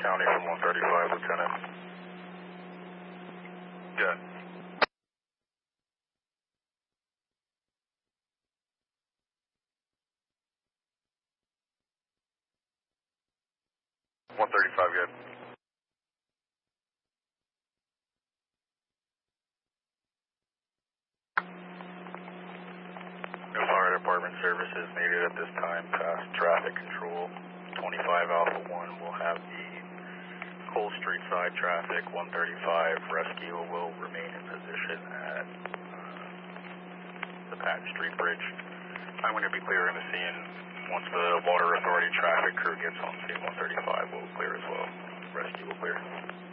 County from 135, Lieutenant. Good. Good. No fire department services needed at this time past traffic control. 25 Alpha 1 will have the Cole Street side traffic. 135 rescue will remain in position at the Patton Street Bridge. I'm going to be clearing the scene once the Water Authority traffic crew gets on scene. 135 will clear as well. Rescue will clear.